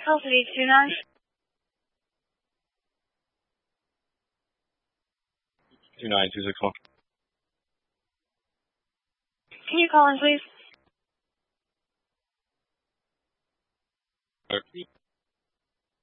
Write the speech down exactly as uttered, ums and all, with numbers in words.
Call three two nine. two nine two six one. Can you call in, please? Okay.